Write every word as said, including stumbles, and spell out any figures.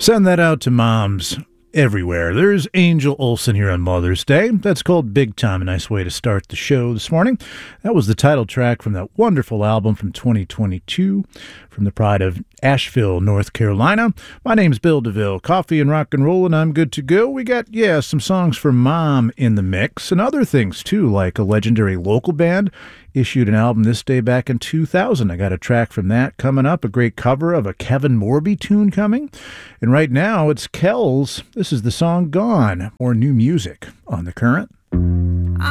Send that out to moms everywhere. There's Angel Olsen here on Mother's Day. That's called Big Time, a nice way to start the show this morning. That was the title track from that wonderful album from twenty twenty-two from the pride of Asheville, North Carolina. My name's Bill DeVille. Coffee and rock and roll, and I'm good to go. We got, yeah, some songs for Mom in the mix and other things, too, like a legendary local band issued an album this day back in two thousand. I got a track from that coming up, a great cover of a Kevin Morby tune coming. And right now, it's Kells. This is the song Gone, or new music on The Current.